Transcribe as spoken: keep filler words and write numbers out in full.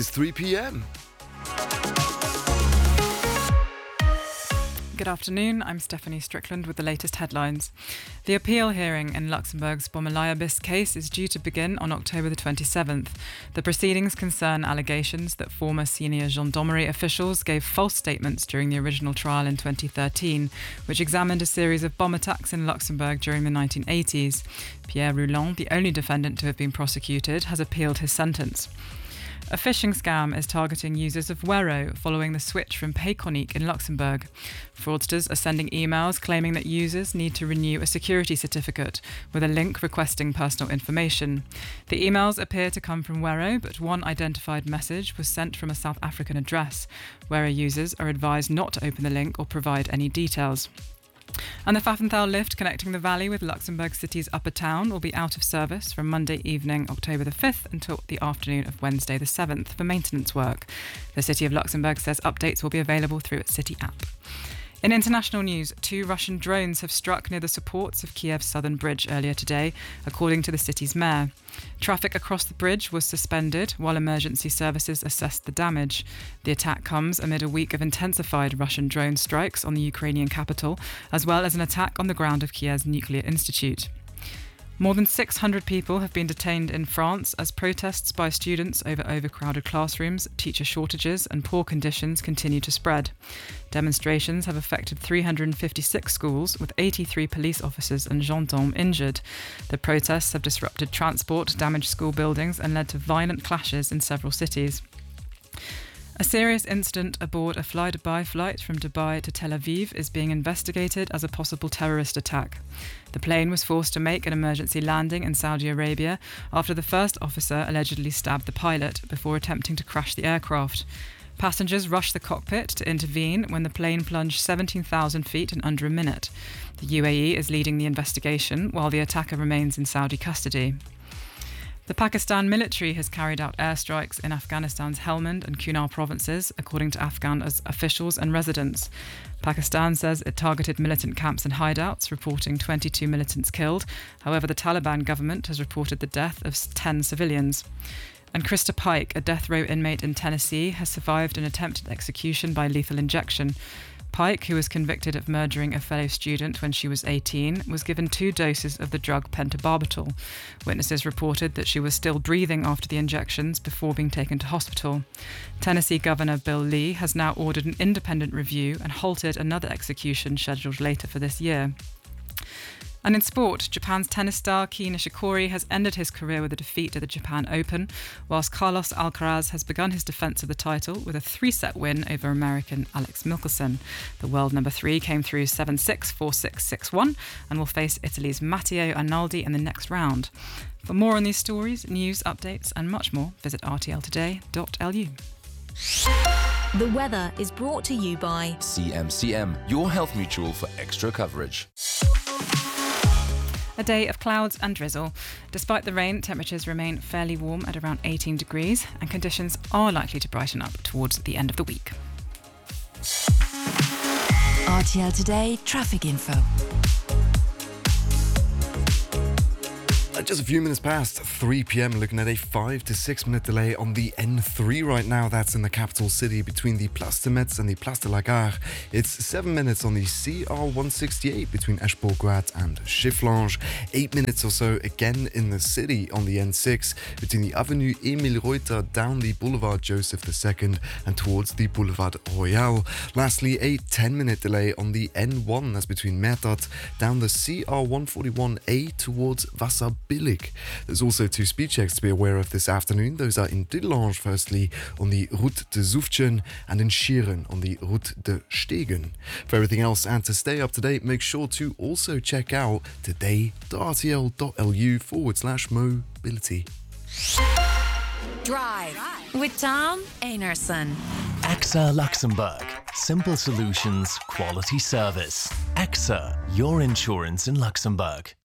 is three p.m. Good afternoon, I'm Stephanie Strickland with the latest headlines. The appeal hearing in Luxembourg's Bomelayabis case is due to begin on October the twenty-seventh. The proceedings concern allegations that former senior gendarmerie officials gave false statements during the original trial in twenty thirteen, which examined a series of bomb attacks in Luxembourg during the nineteen eighties. Pierre Roulon, the only defendant to have been prosecuted, has appealed his sentence. A phishing scam is targeting users of Wero following the switch from Payconiq in Luxembourg. Fraudsters are sending emails claiming that users need to renew a security certificate with a link requesting personal information. The emails appear to come from Wero, but one identified message was sent from a South African address. Wero users are advised not to open the link or provide any details. And the Pfaffenthal lift connecting the valley with Luxembourg City's upper town will be out of service from Monday evening, October the fifth, until the afternoon of Wednesday the seventh for maintenance work. The City of Luxembourg says updates will be available through its city app. In international news, two Russian drones have struck near the supports of Kiev's southern bridge earlier today, according to the city's mayor. Traffic across the bridge was suspended while emergency services assessed the damage. The attack comes amid a week of intensified Russian drone strikes on the Ukrainian capital, as well as an attack on the ground of Kiev's nuclear institute. More than six hundred people have been detained in France as protests by students over overcrowded classrooms, teacher shortages and poor conditions continue to spread. Demonstrations have affected three hundred fifty-six schools, with eighty-three police officers and gendarmes injured. The protests have disrupted transport, damaged school buildings and led to violent clashes in several cities. A serious incident aboard a fly-Dubai flight from Dubai to Tel Aviv is being investigated as a possible terrorist attack. The plane was forced to make an emergency landing in Saudi Arabia after the first officer allegedly stabbed the pilot before attempting to crash the aircraft. Passengers rushed the cockpit to intervene when the plane plunged seventeen thousand feet in under a minute. The U A E is leading the investigation while the attacker remains in Saudi custody. The Pakistan military has carried out airstrikes in Afghanistan's Helmand and Kunar provinces, according to Afghan officials and residents. Pakistan says it targeted militant camps and hideouts, reporting twenty-two militants killed. However, the Taliban government has reported the death of ten civilians. And Krista Pike, a death row inmate in Tennessee, has survived an attempted execution by lethal injection. Pike, who was convicted of murdering a fellow student when she was eighteen, was given two doses of the drug pentobarbital. Witnesses reported that she was still breathing after the injections before being taken to hospital. Tennessee Governor Bill Lee has now ordered an independent review and halted another execution scheduled later for this year. And in sport, Japan's tennis star Kei Nishikori has ended his career with a defeat at the Japan Open, whilst Carlos Alcaraz has begun his defence of the title with a three-set win over American Alex Michelsen. The world number three came through seven six, four six, six one and will face Italy's Matteo Arnaldi in the next round. For more on these stories, news, updates and much more, visit r t l today dot l u. The weather is brought to you by C M C M, your health mutual for extra coverage. A day of clouds and drizzle. Despite the rain, temperatures remain fairly warm at around eighteen degrees, and conditions are likely to brighten up towards the end of the week. R T L Today traffic info. Just a few minutes past three p.m, looking at a five to six minute delay on the N three right now. That's in the capital city between the Place de Metz and the Place de la Gare. It's seven minutes on the C R one sixty-eight between Eschborg-Guat and Chifflange. Eight minutes or so again in the city on the N six between the Avenue Emile Reuter down the Boulevard Joseph the Second and towards the Boulevard Royal. Lastly, a ten minute delay on the N one. That's between Mertat down the C R one forty-one A towards Wasserbillig. There's also two speed checks to be aware of this afternoon. Those are in Dillange, firstly, on the Route de Zufchen, and in Schieren on the Route de Stegen. For everything else and to stay up to date, make sure to also check out today.rtl.lu forward slash mobility. Drive with Tom Einarson. A X A Luxembourg. Simple solutions, quality service. A X A, your insurance in Luxembourg.